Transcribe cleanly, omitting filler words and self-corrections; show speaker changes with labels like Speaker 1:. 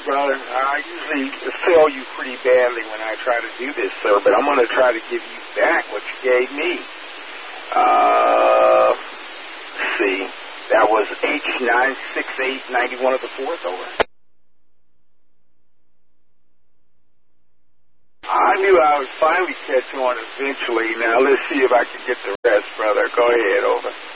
Speaker 1: brother. I usually fail you pretty badly when I try to do this, sir, but I'm going to try to give you back what you gave me. Let's see. That was H96891 of the 4th, over. I knew I would finally catch on eventually. Now let's see if I can get the rest, brother. Go ahead, over.